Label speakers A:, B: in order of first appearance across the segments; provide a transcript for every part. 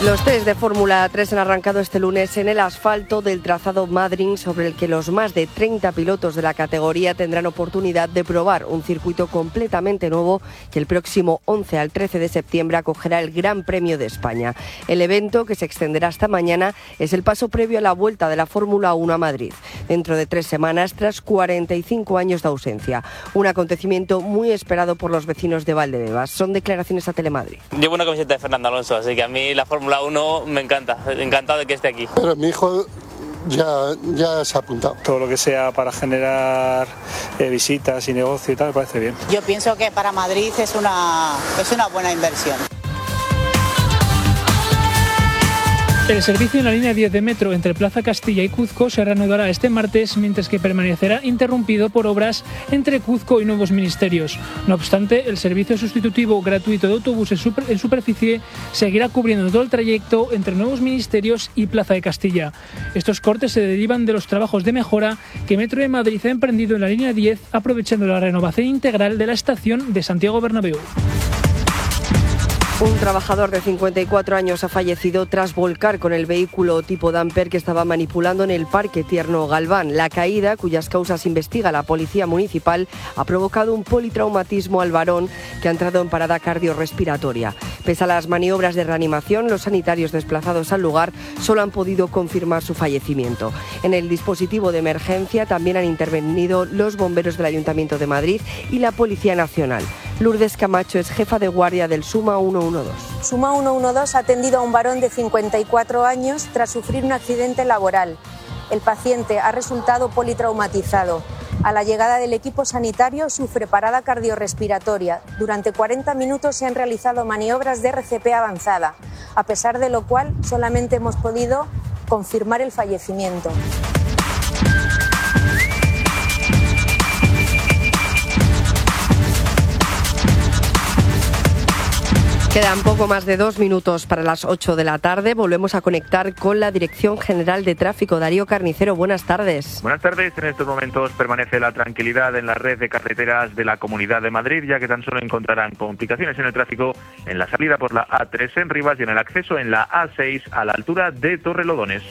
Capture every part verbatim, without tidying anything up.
A: Los test de Fórmula tres han arrancado este lunes en el asfalto del trazado Madrid, sobre el que los más de treinta pilotos de la categoría tendrán oportunidad de probar un circuito completamente nuevo que el próximo once al trece de septiembre acogerá el Gran Premio de España. El evento, que se extenderá hasta mañana, es el paso previo a la vuelta de la Fórmula uno a Madrid, dentro de tres semanas tras cuarenta y cinco años de ausencia. Un acontecimiento muy esperado por los vecinos de Valdebebas. Son declaraciones a Telemadrid.
B: Llevo una camiseta de Fernando Alonso, así que a mí la Fórmula uno me encanta, encantado de que esté aquí.
C: Pero mi hijo ya, ya se ha apuntado.
D: Todo lo que sea para generar eh, visitas y negocio y tal me parece bien.
E: Yo pienso que para Madrid es una, es una buena inversión.
F: El servicio en la línea diez de metro entre Plaza Castilla y Cuzco se reanudará este martes, mientras que permanecerá interrumpido por obras entre Cuzco y Nuevos Ministerios. No obstante, el servicio sustitutivo gratuito de autobuses super, en superficie seguirá cubriendo todo el trayecto entre Nuevos Ministerios y Plaza de Castilla. Estos cortes se derivan de los trabajos de mejora que Metro de Madrid ha emprendido en la línea diez, aprovechando la renovación integral de la estación de Santiago Bernabéu.
A: Un trabajador de cincuenta y cuatro años ha fallecido tras volcar con el vehículo tipo Damper que estaba manipulando en el Parque Tierno Galván. La caída, cuyas causas investiga la Policía Municipal, ha provocado un politraumatismo al varón, que ha entrado en parada cardiorrespiratoria. Pese a las maniobras de reanimación, los sanitarios desplazados al lugar solo han podido confirmar su fallecimiento. En el dispositivo de emergencia también han intervenido los bomberos del Ayuntamiento de Madrid y la Policía Nacional. Lourdes Camacho es jefa de guardia del Suma ciento doce.
G: Suma ciento doce ha atendido a un varón de cincuenta y cuatro años tras sufrir un accidente laboral. El paciente ha resultado politraumatizado. A la llegada del equipo sanitario sufre parada cardiorrespiratoria. Durante cuarenta minutos se han realizado maniobras de R C P avanzada, a pesar de lo cual solamente hemos podido confirmar el fallecimiento.
A: Quedan poco más de dos minutos para las ocho de la tarde. Volvemos a conectar con la Dirección General de Tráfico. Darío Carnicero, buenas tardes.
H: Buenas tardes. En estos momentos permanece la tranquilidad en la red de carreteras de la Comunidad de Madrid, ya que tan solo encontrarán complicaciones en el tráfico en la salida por la A tres en Rivas y en el acceso en la A seis a la altura de Torrelodones.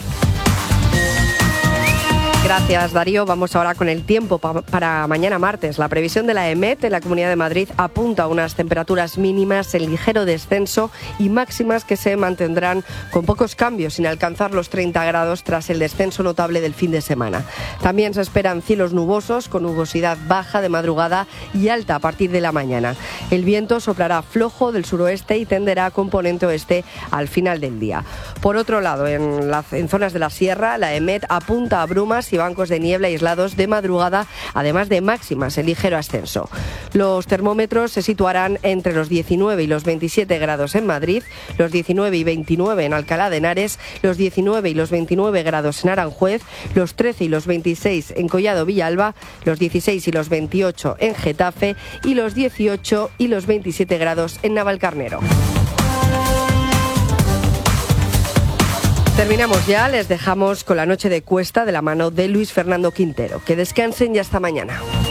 A: Gracias, Darío. Vamos ahora con el tiempo pa- para mañana martes. La previsión de la EMET en la Comunidad de Madrid apunta a unas temperaturas mínimas en ligero descenso y máximas que se mantendrán con pocos cambios, sin alcanzar los treinta grados tras el descenso notable del fin de semana. También se esperan cielos nubosos con nubosidad baja de madrugada y alta a partir de la mañana. El viento soplará flojo del suroeste y tenderá a componente oeste al final del día. Por otro lado, en, la, en zonas de la sierra, la EMET apunta a brumas y bancos de niebla aislados de madrugada, además de máximas en ligero ascenso. Los termómetros se situarán entre los diecinueve y los veintisiete grados en Madrid, los diecinueve y veintinueve en Alcalá de Henares, los diecinueve y los veintinueve grados en Aranjuez, los trece y los veintiséis en Collado Villalba, los dieciséis y los veintiocho en Getafe y los dieciocho y los veintisiete grados en Navalcarnero. Terminamos ya, les dejamos con la noche de Cuesta de la mano de Luis Fernando Quintero. Que descansen y hasta mañana.